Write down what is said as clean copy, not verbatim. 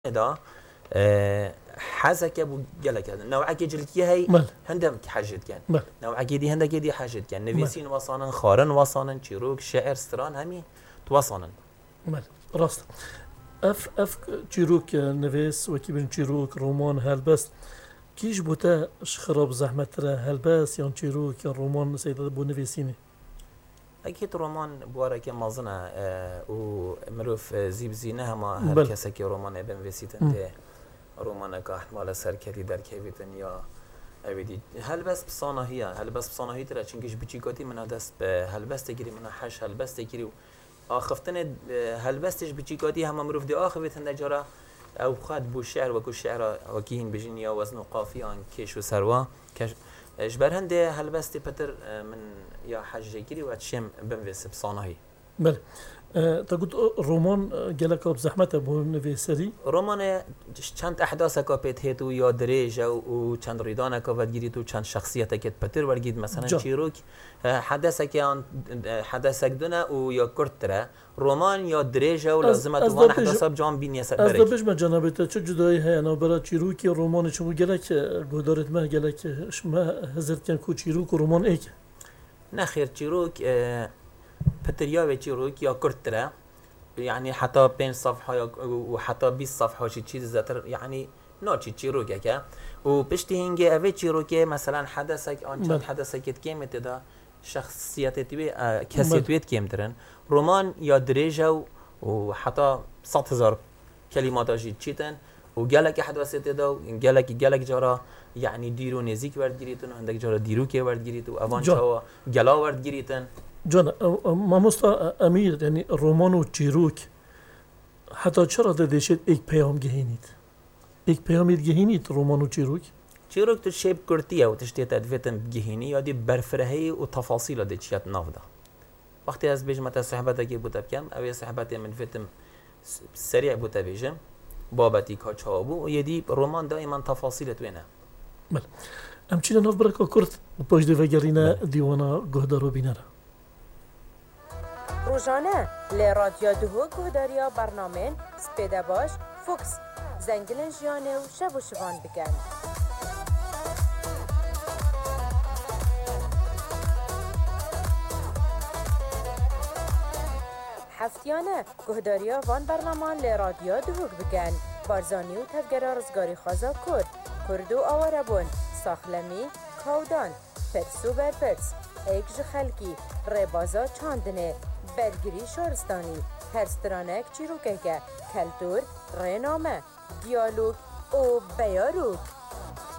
دا حزك ابو جلك نوعك جلكي هي هندم حاجت كان نوعك دي هندك دي حاجت كان نفيسين وصانا خارن وصانا شيروك شعر ستران همي توصانا مال راست اف شيروك نفيس وكيبن شيروك رومان هلبس كيش بوتا خراب زحمت ترى هلبس يان شيروك يان رومان سيدا بو نفيسيني اكيد رومان بوارك مازنا ومروف زيب زينه ما هر کسی که رومان ابن وسیتن ده رومان که احتمال سرکتی در کیویتن یا اویدی هل بس بصانهیه هل بس بصانهی ترى چنگش بچیکاتی من دست به هل بس تگیری من حش هل بس تگیری آخفتن هل بسش بچیکاتی هم مروف دی آخویتن دجارا او خد بو شعر و کو شعر و کیین بجین یا وزن و قافی آن کش و سروا کش اجبر هنده هل بس پتر من یا حج گیری و تشم بنویس بصانهی بله تقول رومان جلك بزحمته بو نفيسري رومان چند احداث کا پیت هتو یا دریج و چند ریدان کا ودگیری تو چند شخصیت که پتر ورگید مثلا چیروک حدث که آن حدث دونه و یا کرتره رومان یا دریج و لازمه تو وان حدث جام بینی سر برای از دبش ما جنابت چه جدایی هست انا برای چیروکی رومان چمو جلك گودارت ما جلك ما هزرت کن کو چیروک رومان ایک نخیر چیروک بتريا وچيروك يا كرترا يعني حتى بين صفحه وحتى 20 صفحه شي چيز زتر يعني نوچي چيروك يا وبشتي هنگي اوي چيروك مثلا حدثك ان حدثك كيم تدا شخصيتي كاسيتويت كيم درن رومان يا دريجه وحتى 100,000 كلمات جي تشيتن وقالك احد وسيتدا قالك جرا يعني ديرو نزيك ورد جريتن عندك جرا ديرو كي ورد جريتو اوان شو قلا ورد جريتن جان ما مستا امیر یعنی رومان و چیروک حتی چرا داشت یک پیام گهینید یک پیامی گهینید رومان و چیروک تو شیب کرتیه و تشتیت ادویتن گهینی یادی برفرهی و تفاصیل دیچیت نافده وقتی از بیجمت صحبت کی بوده بکم اوی صحبت من فیتم سریع بوده بیجم بابتی که چابو و یدی رومان دائما تفاصیل توینه بله امچین ناف برکا کرد پاش دوگرینا دیوانا گهدارو بینره روزانه لرادیو دهو گهداریا برنامه سپیده باش فوکس زنگلن جیانه و شب و شبان بکن هفتیانه گهداریا وان برنامه لرادیو دهو بکن بارزانی و تفگره رزگاری خوازا کرد و آواربون ساخلمی کودان پرسو برپرس ایک خلکی ربازا چاندنه برگری شارستانی هرسترانک چیروکه کلتور رنامه دیالوگ و بیاروک